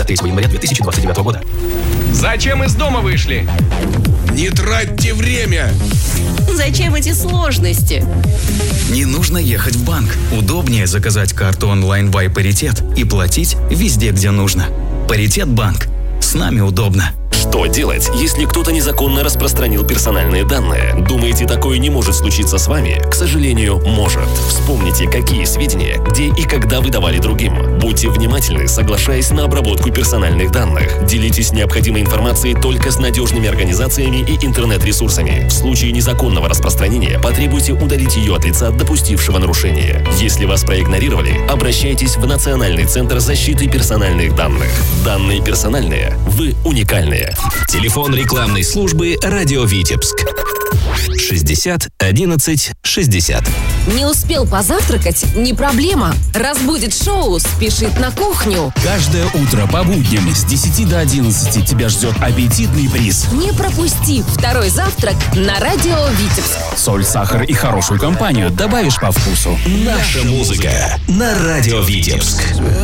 3 января 2029 года. Зачем из дома вышли? Не тратьте время! Зачем эти сложности? Не нужно ехать в банк. Удобнее заказать карту онлайн by Паритет и платить везде, где нужно. Паритет банк. С нами удобно. Что делать, если кто-то незаконно распространил персональные данные? Думаете, такое не может случиться с вами? К сожалению, может. Вспомните, какие сведения, где и когда вы давали другим. Будьте внимательны, соглашаясь на обработку персональных данных. Делитесь необходимой информацией только с надежными организациями и интернет-ресурсами. В случае незаконного распространения потребуйте удалить ее от лица, допустившего нарушение. Если вас проигнорировали, обращайтесь в Национальный центр защиты персональных данных. Данные персональные, вы уникальные. Телефон рекламной службы «Радио Витебск». 60 11 60. Не успел позавтракать? Не проблема. Разбудит шоу «Спешит на кухню». Каждое утро по будням с 10 до 11 тебя ждет аппетитный приз. Не пропусти второй завтрак на радио Витебск. Соль, сахар и хорошую компанию добавишь по вкусу. Наша музыка на «Радио Витебск».